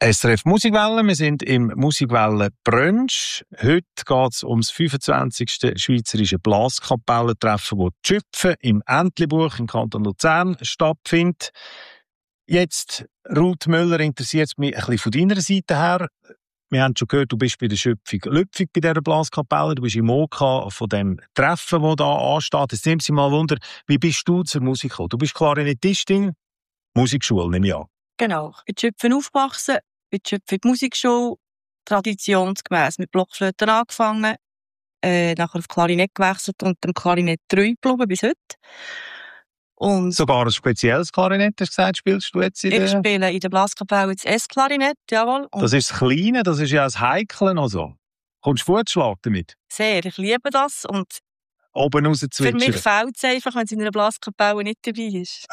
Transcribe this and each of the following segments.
SRF Musikwelle, wir sind im Musikwelle-Brunch. Heute geht es ums 25. Schweizerische Blaskapellentreffen, das Tschüpfen im Entlebuch im Kanton Luzern stattfindet. Jetzt, Ruth Müller, interessiert es mich ein bisschen von deiner Seite her. Wir haben schon gehört, du bist bei der Schöpfung Lüpfig bei dieser Blaskapelle. Du bist im OK von dem Treffen, das hier ansteht. Jetzt nimmt sie mal Wunder, wie bist du zur Musik gekommen? Du bist Klarinettistin, Musikschule, nehme ich an. Genau. In Schöpfen aufgewachsen, in Schöpfen Musikschule, traditionsgemäss mit Blockflöten angefangen, nachher auf Klarinett gewechselt und dem Klarinett treu geblieben bis heute. Und Sogar ein spezielles Klarinett, hast du gesagt, spielst du jetzt in der... Ich spiele in der Blaskapelle das S-Klarinett, jawohl. Und das ist das Kleine, das ist ja das Heikle noch so. Kommst du Fußschlag damit? sehr, ich liebe das und oben raus zwitschern. Für mich fehlt es einfach, wenn es in einer Blaskapelle nicht dabei ist.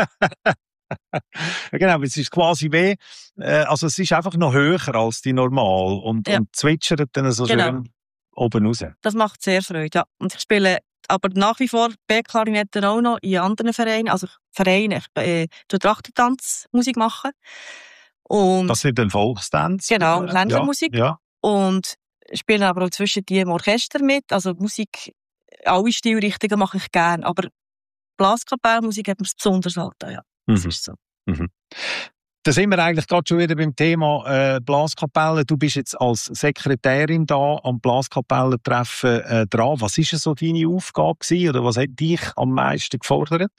Ja, genau, es ist quasi wie, also es ist einfach noch höher als die normal und zwitschert dann so schön oben raus. Das macht sehr Freude, ja. Und ich spiele aber nach wie vor B-Klarinette auch noch in anderen Vereinen, also Vereine, ich Trachtentanzmusik machen. Und das sind dann Volkstanz? Genau, Ländlermusik. Ja. Und spiele aber auch zwischen die im Orchester mit, also Musik, alle Stilrichtungen mache ich gerne, aber Blaskapellmusik hat mir besonders halt, ja. Das ist so. Mhm. Da sind wir eigentlich gerade schon wieder beim Thema Blaskapelle. Du bist jetzt als Sekretärin da am Blaskapellentreffen dran. Was war so deine Aufgabe gewesen, oder was hat dich am meisten gefordert?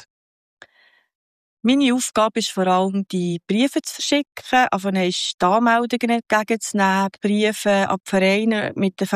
Meine Aufgabe ist vor allem, die Briefe zu verschicken, also die Anmeldungen entgegenzunehmen, Briefe an die Vereine mit den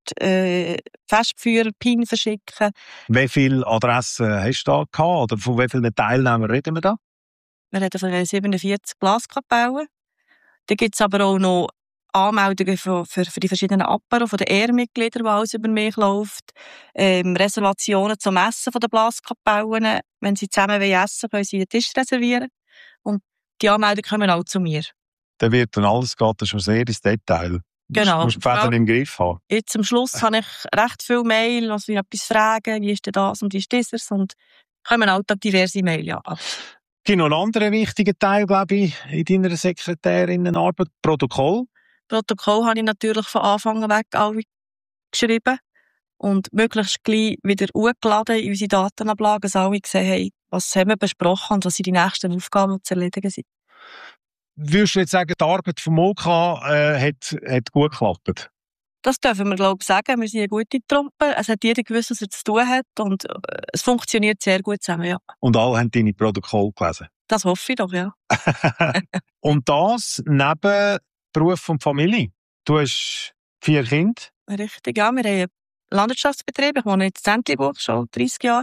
Festführer PIN verschicken. Wie viele Adressen hast du da gehabt, oder von wie vielen Teilnehmern reden wir da? Wir reden von 47 Blaskapellen. Da gibt es aber auch noch Anmeldungen für die verschiedenen Apero von den Ehrmitgliedern, die alles über mich läuft. Reservationen zum Essen von den Blaskapellen. Wenn sie zusammen essen wollen, können sie den Tisch reservieren. Und die Anmeldungen kommen auch zu mir. Dann wird dann alles geht schon sehr ins Detail. Genau. Du musst die Fäden im Griff haben. Jetzt am Schluss habe ich recht viele Mail, also etwas fragen, wie ist denn das und wie ist das? Und kommen auch diverse Mail, ja. Gibt noch einen anderen wichtigen Teil, glaube ich, in deiner Sekretärinnenarbeit, Protokoll. Protokoll habe ich natürlich von Anfang weg alle geschrieben und möglichst gleich wieder hochgeladen in unsere Datenablage, dass alle gesehen haben, was haben wir besprochen und was sind die nächsten Aufgaben, die zu erledigen sind. Würdest du jetzt sagen, die Arbeit vom OK hat gut geklappt? Das dürfen wir, glaube ich, sagen. Wir sind eine gute Truppe. Es hat jeder gewusst, was er zu tun hat und es funktioniert sehr gut zusammen, ja. Und alle haben deine Protokolle gelesen? Das hoffe ich doch, ja. Und das neben Beruf und Familie? Du hast 4 Kinder? Richtig, ja. Wir haben einen Landwirtschaftsbetrieb. Ich wohne jetzt in Entlebuch, schon 30 Jahre.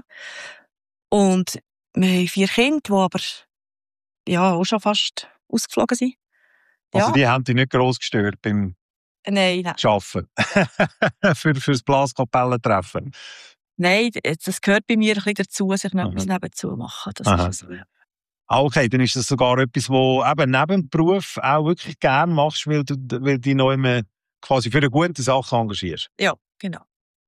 Und wir haben 4 Kinder, die aber ja, auch schon fast ausgeflogen sind. Also ja. Die haben dich nicht gross gestört beim Nein. Arbeiten? für das Blaskapellentreffen? Nein, das gehört bei mir ein bisschen dazu, sich noch etwas nebenzu machen. Das ist so, ja. Okay, dann ist das sogar etwas, wo eben neben dem Beruf auch wirklich gerne machst, weil du dich noch immer quasi für eine gute Sache engagierst. Ja, genau.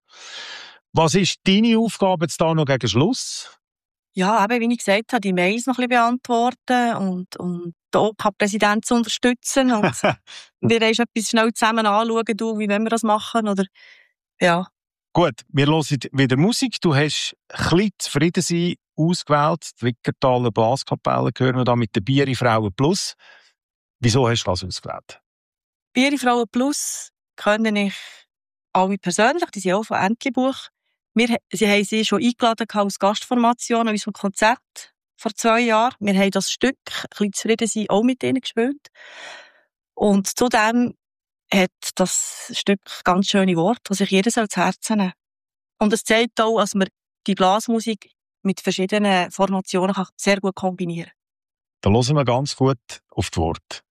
Was ist deine Aufgabe jetzt da noch gegen Schluss? Ja, eben, wie ich gesagt habe, die Mails noch ein bisschen beantworten und den OK-Präsidenten zu unterstützen und wir etwas schnell zusammen anschauen, wie wollen wir das machen, oder, ja. Gut, wir hören wieder Musik. Du hast ein bisschen zufrieden sein ausgewählt. Die Wickertaler Blaskapelle hören wir da mit den Bierifrauen Plus. Wieso hast du das ausgewählt? Bierifrauen Plus kenne ich alle persönlich, die sind auch von Entlebuch. Sie haben sie schon eingeladen als Gastformation an unserem Konzert vor 2 Jahren. Wir haben das Stück, ein bisschen zufrieden sein, auch mit ihnen gespielt. Und zudem hat das Stück ganz schöne Worte, die sich jeder zu Herzen nehmen. Und es zeigt auch, dass man die Blasmusik mit verschiedenen Formationen sehr gut kombinieren kann. Da hören wir ganz gut auf die Worte.